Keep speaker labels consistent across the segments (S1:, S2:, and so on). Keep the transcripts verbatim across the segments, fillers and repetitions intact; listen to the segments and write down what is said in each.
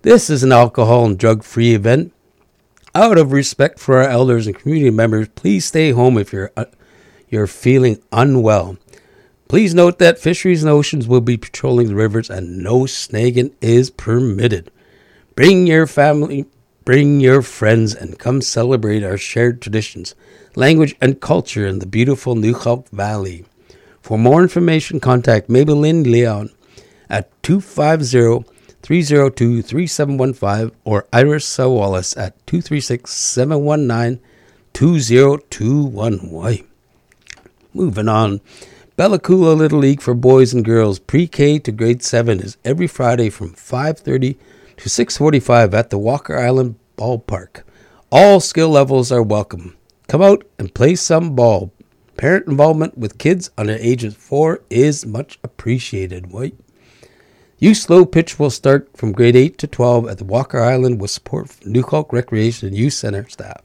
S1: This is an alcohol and drug-free event. Out of respect for our elders and community members, please stay home if you're uh, you're feeling unwell. Please note that Fisheries and Oceans will be patrolling the rivers and no snagging is permitted. Bring your family, bring your friends, and come celebrate our shared traditions, language, and culture in the beautiful Newhook Valley. For more information, contact Maybelline Leon at two five zero, three zero two, three seven one five or Iris Sawallace at two three six, seven one nine, two zero two one. Why? Moving on. Bella Coola Little League for boys and girls pre-K to grade seven is every Friday from five thirty to six forty-five at the Walker Island Ballpark. All skill levels are welcome. Come out and play some ball. Parent involvement with kids under ages four is much appreciated. White. Youth slow pitch will start from grade eight to twelve at the Walker Island with support from Newhook Recreation and Youth Center staff.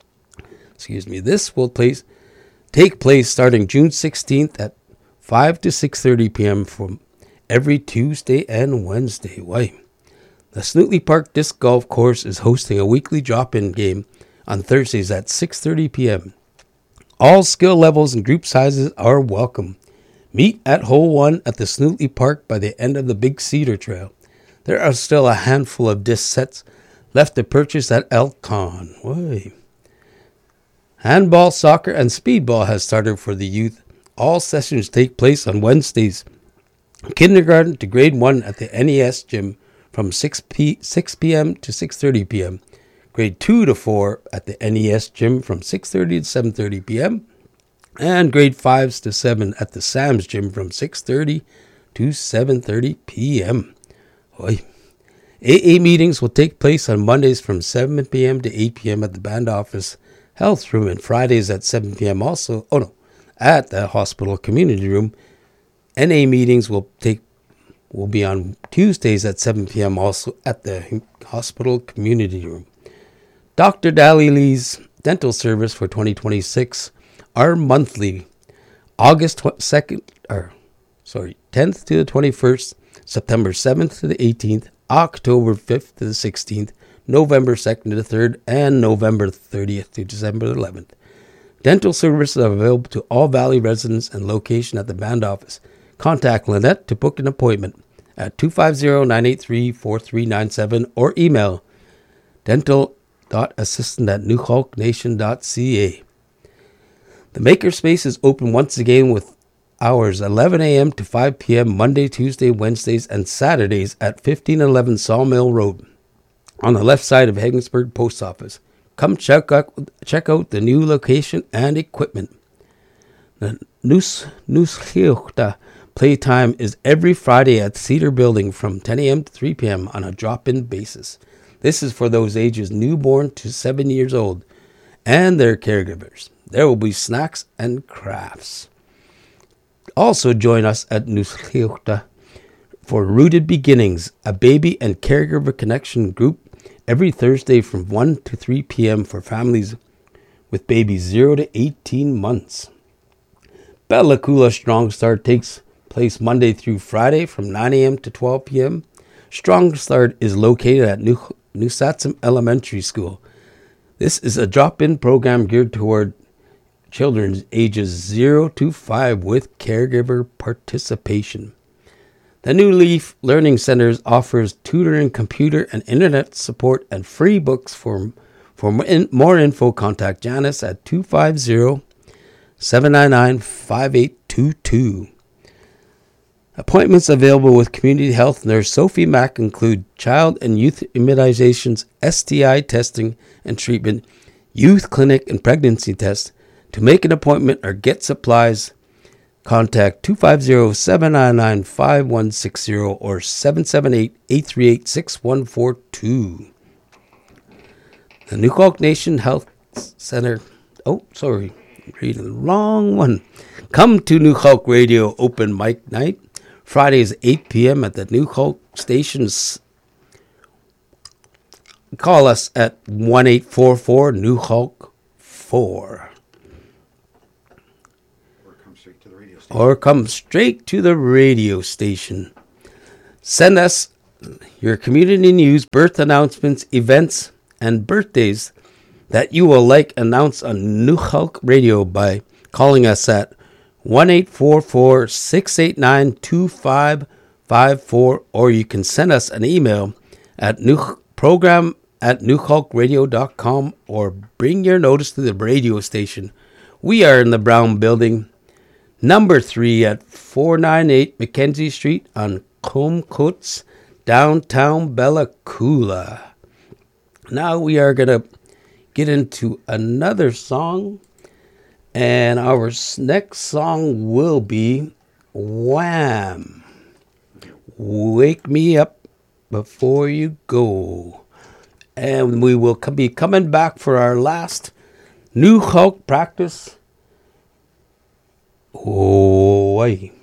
S1: Excuse me. This will place, take place starting June sixteenth at five to six thirty p.m. from every Tuesday and Wednesday. Why? The Snootley Park Disc Golf Course is hosting a weekly drop-in game on Thursdays at six thirty p.m. All skill levels and group sizes are welcome. Meet at Hole one at the Snootley Park by the end of the Big Cedar Trail. There are still a handful of disc sets left to purchase at Elkcon. Why? Handball, soccer, and speedball has started for the youth. All sessions take place on Wednesdays. Kindergarten to grade one at the N E S gym from six p.m. to six thirty p.m. Grade two to four at the N E S gym from six thirty to seven thirty p.m. And grade fives to seven at the Sam's gym from six thirty to seven thirty p.m. Oy. A A meetings will take place on Mondays from seven p.m. to eight p.m. at the band office health room and Fridays at seven p.m. also, oh no, at the hospital community room. N A meetings will take will be on Tuesdays at seven p.m. also at the hospital community room. Doctor Daly dental service for twenty twenty-six are monthly, August second, or sorry, tenth to the twenty-first, September seventh to the eighteenth, October fifth to the sixteenth, November second to the third, and November thirtieth to December eleventh. Dental services are available to all Valley residents and location at the band office. Contact Lynette to book an appointment at two five zero, nine eight three, four three nine seven or email dental.assistant at newhooknation.ca. The Makerspace is open once again with hours eleven a.m. to five p.m. Monday, Tuesday, Wednesdays, and Saturdays at fifteen eleven Sawmill Road on the left side of Hagensburg Post Office. Come check out, check out the new location and equipment. The Nus Nushiokta playtime is every Friday at Cedar Building from ten a.m. to three p.m. on a drop-in basis. This is for those ages newborn to seven years old and their caregivers. There will be snacks and crafts. Also join us at Nushiokta for Rooted Beginnings, a baby and caregiver connection group every Thursday from one to three p.m. for families with babies zero to eighteen months. Bella Coola Strong Start takes place Monday through Friday from nine a.m. to twelve p.m. Strong Start is located at New Newsatsum Elementary School. This is a drop-in program geared toward children ages zero to five with caregiver participation. The New Leaf Learning Centers offers tutoring, computer, and internet support and free books. For, for more info, contact Janice at two five zero, seven nine nine, five eight two two. Appointments available with Community Health Nurse Sophie Mack include child and youth immunizations, S T I testing and treatment, youth clinic and pregnancy tests. To make an appointment or get supplies, contact two five zero, seven nine nine, five one six zero or seven seven eight, eight three eight, six one four two. The Newhook Nation Health Center. Oh, sorry. Reading the wrong one. Come to Newhook Radio Open Mic Night. Fridays eight p.m. at the Newhook Stations. Call us at one eight four four Newhook four. Or come straight to the radio station. Send us your community news, birth announcements, events, and birthdays that you will like announced on New Hulk Radio by calling us at one eight four four, six eight nine, two five five four, or you can send us an email at new program at new hulk radio dot com, or bring your notice to the radio station. We are in the Brown Building, number three at four ninety-eight Mackenzie Street on Comcoats, downtown Bella Coola. Now we are going to get into another song, and our next song will be Wham! Wake Me Up Before You Go. And we will be coming back for our last New Hulk practice. Oh, wait.